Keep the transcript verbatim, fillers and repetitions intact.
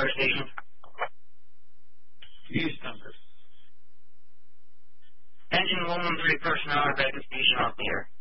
fire station. Use numbers. Engine one one three personnel are back in station all clear.